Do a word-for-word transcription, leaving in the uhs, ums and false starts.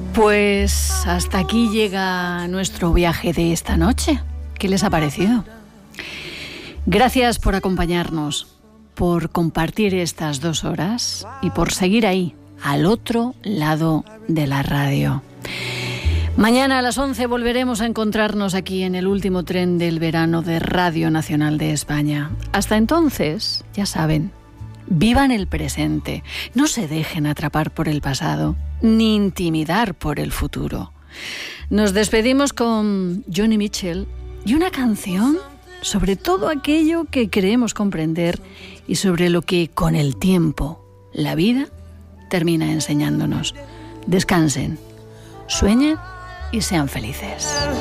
Pues hasta aquí llega nuestro viaje de esta noche. ¿Qué les ha parecido? Gracias por acompañarnos, por compartir estas dos horas y por seguir ahí, al otro lado de la radio. Mañana a las once volveremos a encontrarnos aquí en el último tren del verano de Radio Nacional de España. Hasta entonces, ya saben, vivan el presente, no se dejen atrapar por el pasado, ni intimidar por el futuro. Nos despedimos con Joni Mitchell y una canción sobre todo aquello que creemos comprender y sobre lo que con el tiempo la vida termina enseñándonos. Descansen, sueñen y sean felices.